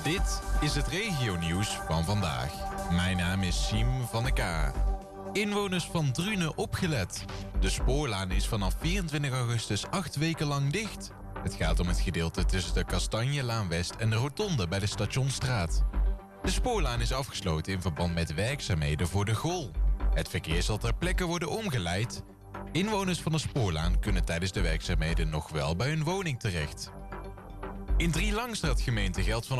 Dit is het regionieuws van vandaag. Mijn naam is Siem van der K. Inwoners van Drunen opgelet. De spoorlaan is vanaf 24 augustus 8 weken lang dicht. Het gaat om het gedeelte tussen de Kastanjelaan West en de rotonde bij de Stationsstraat. De spoorlaan is afgesloten in verband met werkzaamheden voor de GOL. Het verkeer zal ter plekke worden omgeleid. Inwoners van de spoorlaan kunnen tijdens de werkzaamheden nog wel bij hun woning terecht. In Drielangstraat gemeente geldt vanaf